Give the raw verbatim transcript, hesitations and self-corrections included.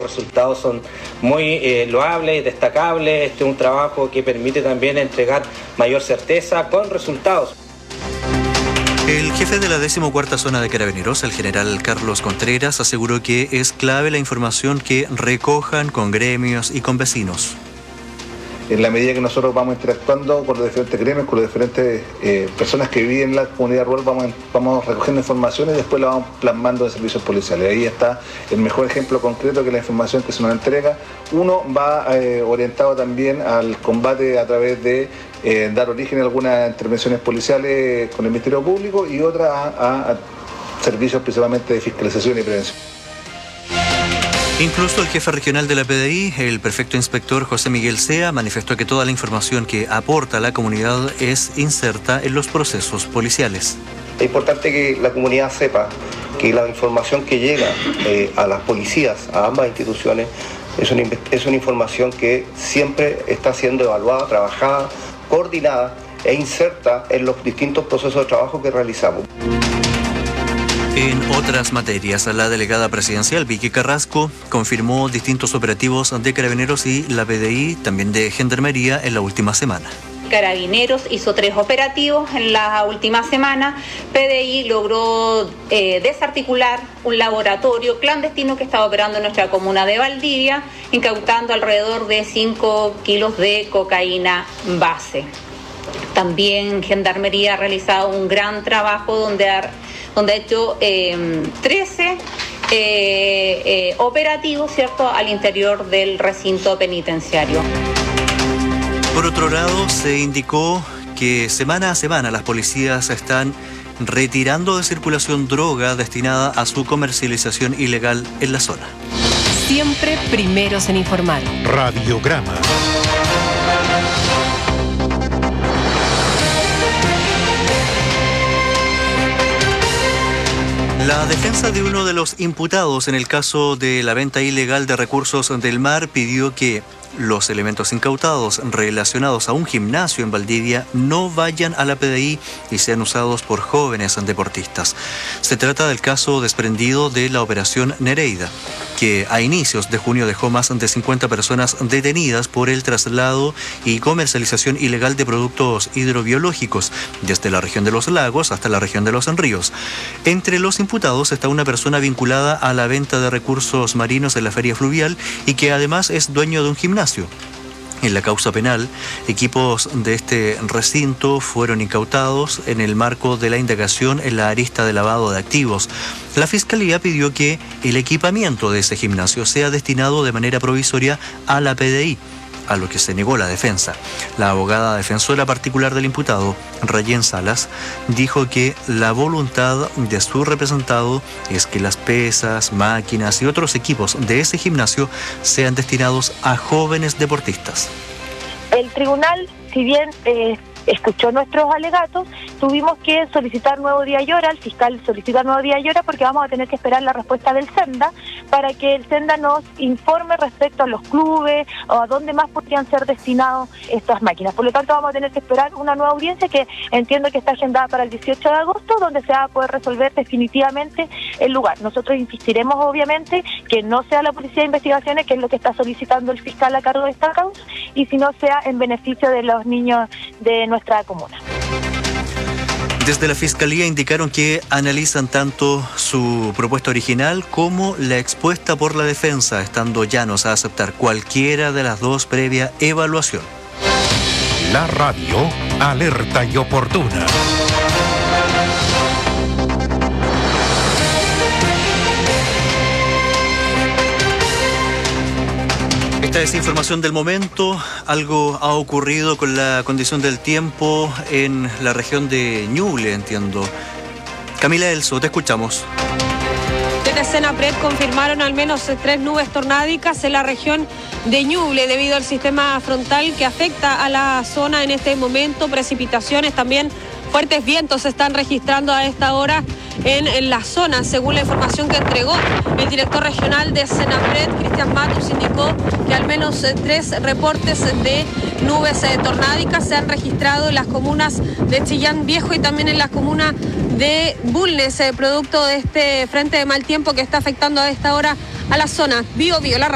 resultados son muy eh, loables y destacables. Este es un trabajo que permite también entregar mayor certeza con resultados. El jefe de la decimocuarta Zona de Carabineros, el general Carlos Contreras, aseguró que es clave la información que recojan con gremios y con vecinos. En la medida que nosotros vamos interactuando con los diferentes gremios, con las diferentes eh, personas que viven en la comunidad rural, vamos, vamos recogiendo información y después la vamos plasmando en servicios policiales. Ahí está el mejor ejemplo concreto, que la información que se nos entrega, uno va eh, orientado también al combate a través de eh, dar origen a algunas intervenciones policiales con el Ministerio Público, y otra a, a, a servicios principalmente de fiscalización y prevención. Incluso el jefe regional de la P D I, el prefecto inspector José Miguel Sea, manifestó que toda la información que aporta la comunidad es inserta en los procesos policiales. Es importante que la comunidad sepa que la información que llega eh, a las policías, a ambas instituciones, es una, es una información que siempre está siendo evaluada, trabajada, coordinada e inserta en los distintos procesos de trabajo que realizamos. En otras materias, la delegada presidencial Vicky Carrasco confirmó distintos operativos de Carabineros y la P D I, también de Gendarmería, en la última semana. Carabineros hizo tres operativos en la última semana. P D I logró eh, desarticular un laboratorio clandestino que estaba operando en nuestra comuna de Valdivia, incautando alrededor de cinco kilos de cocaína base. También Gendarmería ha realizado un gran trabajo donde ha, donde ha hecho eh, trece eh, eh, operativos, ¿cierto?, al interior del recinto penitenciario. Por otro lado, se indicó que semana a semana las policías están retirando de circulación droga destinada a su comercialización ilegal en la zona. Siempre primeros en informar. Radiograma. La defensa de uno de los imputados en el caso de la venta ilegal de recursos del mar pidió que los elementos incautados relacionados a un gimnasio en Valdivia no vayan a la P D I y sean usados por jóvenes deportistas. Se trata del caso desprendido de la operación Nereida, que a inicios de junio dejó más de cincuenta personas detenidas por el traslado y comercialización ilegal de productos hidrobiológicos desde la región de los lagos hasta la región de los ríos. Entre los imputados está una persona vinculada a la venta de recursos marinos en la feria fluvial y que además es dueño de un gimnasio. En la causa penal, equipos de este recinto fueron incautados en el marco de la indagación en la arista de lavado de activos. La Fiscalía pidió que el equipamiento de ese gimnasio sea destinado de manera provisoria a la P D I, a lo que se negó la defensa. La abogada defensora particular del imputado, Rayén Salas, dijo que la voluntad de su representado es que las pesas, máquinas y otros equipos de ese gimnasio sean destinados a jóvenes deportistas. El tribunal, si bien eh, escuchó nuestros alegatos, tuvimos que solicitar nuevo día y hora, el fiscal solicita nuevo día y hora porque vamos a tener que esperar la respuesta del SENDA para que el SENDA nos informe respecto a los clubes o a dónde más podrían ser destinados estas máquinas. Por lo tanto, vamos a tener que esperar una nueva audiencia que entiendo que está agendada para el dieciocho de agosto, donde se va a poder resolver definitivamente el lugar. Nosotros insistiremos, obviamente, que no sea la Policía de Investigaciones, que es lo que está solicitando el fiscal a cargo de esta causa, y si no sea en beneficio de los niños de nuestra comuna. Desde la Fiscalía indicaron que analizan tanto su propuesta original como la expuesta por la defensa, estando llanos a aceptar cualquiera de las dos previa evaluación. La radio, alerta y oportuna. Esta es información del momento. Algo ha ocurrido con la condición del tiempo en la región de Ñuble, entiendo. Camila Elso, te escuchamos. Desde Senapred confirmaron al menos tres nubes tornádicas en la región de Ñuble debido al sistema frontal que afecta a la zona en este momento. Precipitaciones, también fuertes vientos se están registrando a esta hora en, en la zona. Según la información que entregó el director regional de Senapred, Cristian Matus, indicó que al menos eh, tres reportes de nubes eh, tornádicas se han registrado en las comunas de Chillán Viejo y también en la comuna de Bulnes, eh, producto de este frente de mal tiempo que está afectando a esta hora a la zona. Bío Bío, la